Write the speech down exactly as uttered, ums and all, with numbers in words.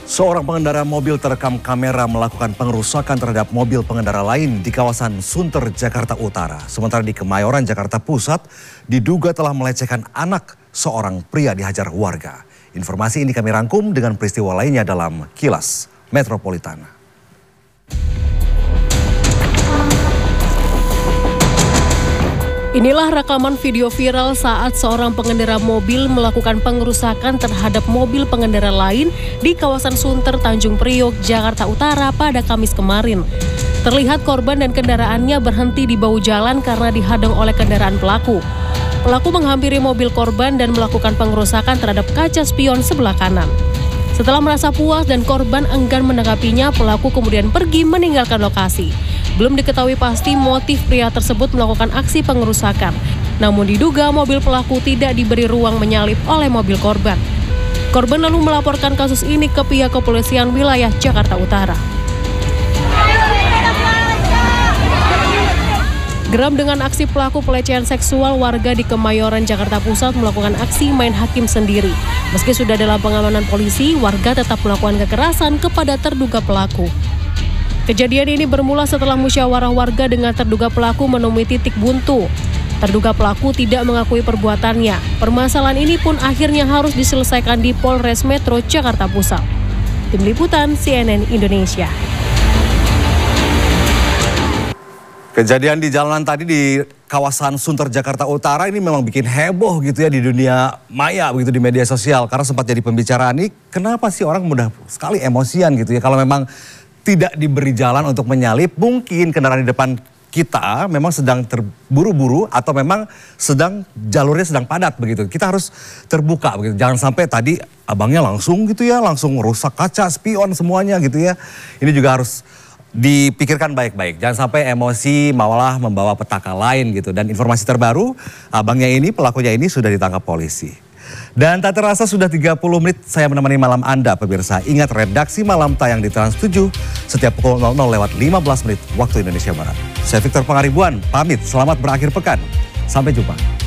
Seorang pengendara mobil terekam kamera melakukan pengerusakan terhadap mobil pengendara lain di kawasan Sunter, Jakarta Utara. Sementara di Kemayoran, Jakarta Pusat, diduga telah melecehkan anak seorang pria dihajar warga. Informasi ini kami rangkum dengan peristiwa lainnya dalam Kilas Metropolitan. Inilah rekaman video viral saat seorang pengendara mobil melakukan pengerusakan terhadap mobil pengendara lain di kawasan Sunter, Tanjung Priok, Jakarta Utara pada Kamis kemarin. Terlihat korban dan kendaraannya berhenti di bahu jalan karena dihadang oleh kendaraan pelaku. Pelaku menghampiri mobil korban dan melakukan pengerusakan terhadap kaca spion sebelah kanan. Setelah merasa puas dan korban enggan menanggapinya, pelaku kemudian pergi meninggalkan lokasi. Belum diketahui pasti motif pria tersebut melakukan aksi pengerusakan. Namun diduga mobil pelaku tidak diberi ruang menyalip oleh mobil korban. Korban lalu melaporkan kasus ini ke pihak kepolisian wilayah Jakarta Utara. Geram dengan aksi pelaku pelecehan seksual, warga di Kemayoran, Jakarta Pusat melakukan aksi main hakim sendiri. Meski sudah dalam pengamanan polisi, warga tetap melakukan kekerasan kepada terduga pelaku. Kejadian ini bermula setelah musyawarah warga dengan terduga pelaku menemui titik buntu. Terduga pelaku tidak mengakui perbuatannya. Permasalahan ini pun akhirnya harus diselesaikan di Polres Metro Jakarta Pusat. Tim Liputan C N N Indonesia. Kejadian di jalanan tadi di kawasan Sunter, Jakarta Utara ini memang bikin heboh gitu ya di dunia maya begitu, di media sosial. Karena sempat jadi pembicaraan, ini kenapa sih orang mudah sekali emosian gitu ya kalau memang tidak diberi jalan untuk menyalip. Mungkin kendaraan di depan kita memang sedang terburu-buru atau memang sedang jalurnya sedang padat begitu. Kita harus terbuka begitu. Jangan sampai tadi abangnya langsung gitu ya, langsung rusak kaca, spion semuanya gitu ya. Ini juga harus dipikirkan baik-baik. Jangan sampai emosi malah membawa petaka lain gitu. Dan informasi terbaru, abangnya ini, pelakunya ini sudah ditangkap polisi. Dan tak terasa sudah tiga puluh menit saya menemani malam Anda pemirsa. Ingat, redaksi malam tayang di Trans tujuh setiap pukul nol nol lewat lima belas menit waktu Indonesia Barat. Saya Victor Pangaribuan, pamit, selamat berakhir pekan. Sampai jumpa.